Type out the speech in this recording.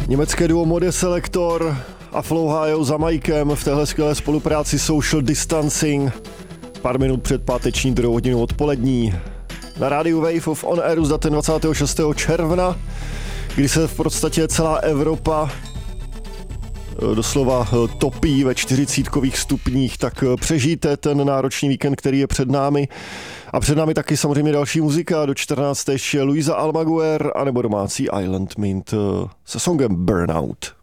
Německé duo Mode Selector a Flowhio za Mikem v téhle skvělé spolupráci Social Distancing. Pár minut před páteční 2 hodinou odpolední. Na rádiu Wave of On Airu z datem 26. června, kdy se v podstatě celá Evropa doslova topí ve 40 stupních, tak přežijte ten náročný víkend, který je před námi. A před námi taky samozřejmě další muzika. Do 14. ještě Luisa Almaguer anebo domácí Island Mint se songem Burnout.